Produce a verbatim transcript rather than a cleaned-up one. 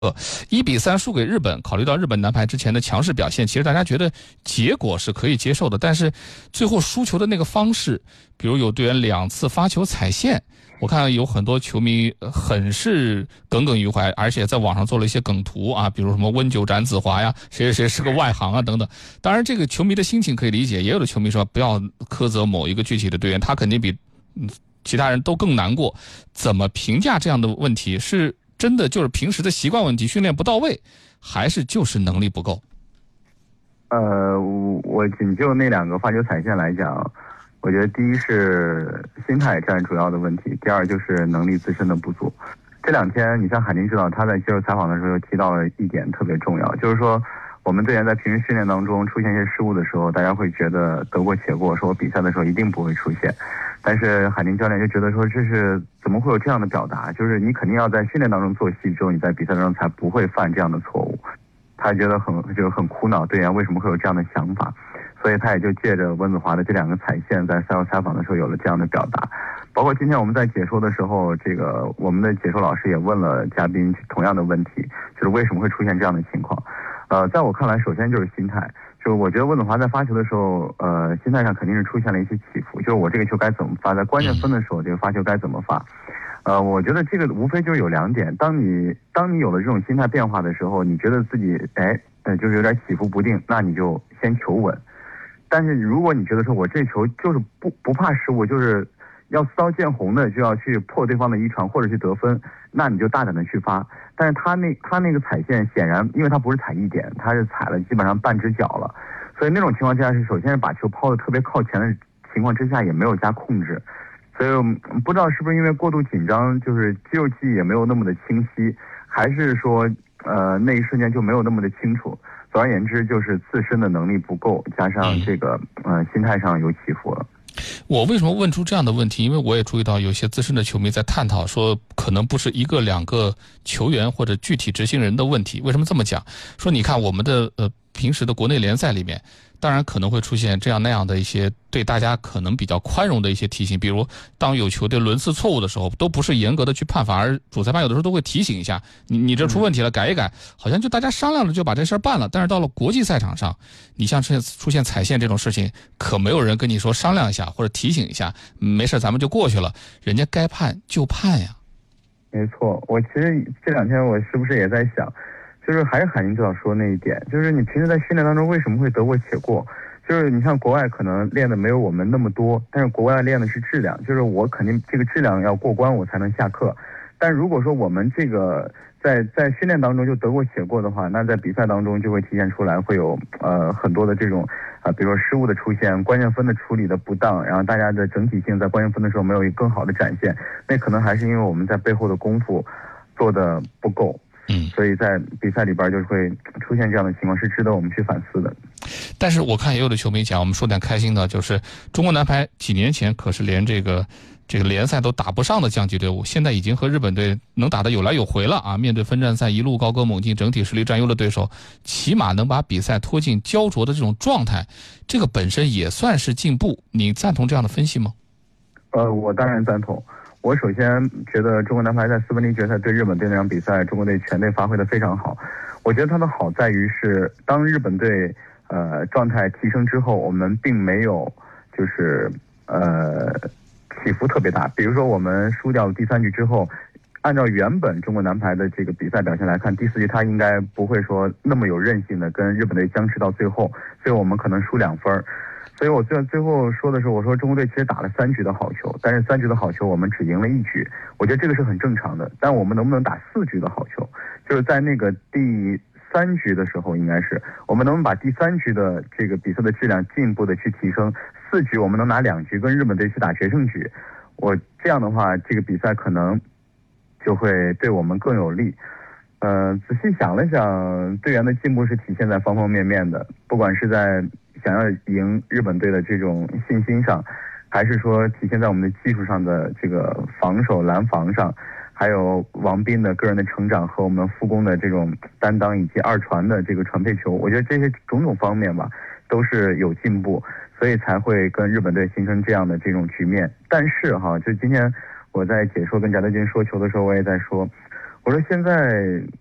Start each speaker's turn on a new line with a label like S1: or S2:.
S1: 呃，一比三输给日本，考虑到日本男排之前的强势表现，其实大家觉得结果是可以接受的，但是最后输球的那个方式，比如有队员两次发球踩线，我看有很多球迷很是耿耿于怀，而且在网上做了一些梗图啊，比如什么温酒斩子华呀，谁谁谁是个外行啊等等。当然，这个球迷的心情可以理解，也有的球迷说不要苛责某一个具体的队员，他肯定比嗯其他人都更难过。怎么评价这样的问题？是真的就是平时的习惯问题，训练不到位，还是就是能力不够？
S2: 呃，我仅就那两个发球踩线来讲，我觉得第一是心态占主要的问题，第二就是能力自身的不足。这两天，你像海宁指导他在接受采访的时候提到了一点特别重要，就是说我们队员在平时训练当中出现一些失误的时候，大家会觉得得过且过，说我比赛的时候一定不会出现。但是海宁教练就觉得说，这是怎么会有这样的表达？就是你肯定要在训练当中做戏之后，你在比赛当中才不会犯这样的错误。他觉得很就是很苦恼，队员为什么会有这样的想法？所以他也就借着温子华的这两个踩线，在赛后采访的时候有了这样的表达。包括今天我们在解说的时候，这个我们的解说老师也问了嘉宾同样的问题，就是为什么会出现这样的情况？呃，在我看来，首先就是心态。就我觉得温子华在发球的时候，呃，心态上肯定是出现了一些起伏。就是我这个球该怎么发，在关键分的时候，这个发球该怎么发。呃，我觉得这个无非就是有两点。当你当你有了这种心态变化的时候，你觉得自己哎，呃，就是有点起伏不定，那你就先求稳。但是如果你觉得说我这球就是不不怕失误，就是要骚见红的就要去破对方的一传或者去得分，那你就大胆的去发。但是他那他那个踩线显然，因为他不是踩一点，他是踩了基本上半只脚了，所以那种情况之下是首先是把球抛的特别靠前的情况之下，也没有加控制。所以不知道是不是因为过度紧张，就是肌肉记忆也没有那么的清晰，还是说呃那一瞬间就没有那么的清楚。总而言之，就是自身的能力不够，加上这个呃心态上有起伏了。
S1: 我为什么问出这样的问题？因为我也注意到有些资深的球迷在探讨说，可能不是一个两个球员或者具体执行人的问题。为什么这么讲？说你看我们的呃平时的国内联赛里面，当然可能会出现这样那样的一些对大家可能比较宽容的一些提醒，比如当有球队轮次错误的时候，都不是严格的去判罚，而主裁判有的时候都会提醒一下你，你这出问题了，改一改，好像就大家商量了就把这事儿办了。但是到了国际赛场上，你像这出现踩线这种事情，可没有人跟你说商量一下或者提醒一下，没事咱们就过去了，人家该判就判呀。
S2: 没错，我其实这两天我是不是也在想，就是还是海宁指导说那一点，就是你平时在训练当中为什么会得过且过？就是你像国外可能练的没有我们那么多，但是国外练的是质量，就是我肯定这个质量要过关我才能下课。但如果说我们这个在在训练当中就得过且过的话，那在比赛当中就会体现出来，会有呃很多的这种啊、呃，比如说失误的出现，关键分的处理的不当，然后大家的整体性在关键分的时候没有一个更好的展现，那可能还是因为我们在背后的功夫做的不够。
S1: 嗯，
S2: 所以在比赛里边就会出现这样的情况，是值得我们去反思的。
S1: 但是我看也有的球迷讲，我们说点开心的，就是中国男排几年前可是连这个这个联赛都打不上的降级队伍，现在已经和日本队能打得有来有回了啊！面对分站赛一路高歌猛进、整体实力占优的对手，起码能把比赛拖进焦灼的这种状态，这个本身也算是进步。你赞同这样的分析吗？
S2: 呃，我当然赞同。我首先觉得中国男排在四分之一决赛对日本队那场比赛，中国队全队发挥得非常好。我觉得它的好在于是，当日本队呃状态提升之后，我们并没有就是呃起伏特别大。比如说我们输掉了第三局之后，按照原本中国男排的这个比赛表现来看，第四局他应该不会说那么有韧性的跟日本队僵持到最后，所以我们可能输两分。所以我最最后说的是，我说中国队其实打了三局的好球，但是三局的好球我们只赢了一局，我觉得这个是很正常的。但我们能不能打四局的好球，就是在那个第三局的时候，应该是我们能不能把第三局的这个比赛的质量进一步的去提升，四局我们能拿两局跟日本队去打决胜局，我这样的话，这个比赛可能就会对我们更有利。呃，仔细想了想，队员的进步是体现在方方面面的，不管是在想要赢日本队的这种信心上，还是说体现在我们的技术上的这个防守拦防上，还有王斌的个人的成长和我们副攻的这种担当，以及二传的这个传配球，我觉得这些种种方面吧都是有进步，所以才会跟日本队形成这样的这种局面。但是哈，就今天我在解说跟贾德军说球的时候，我也在说，我说现在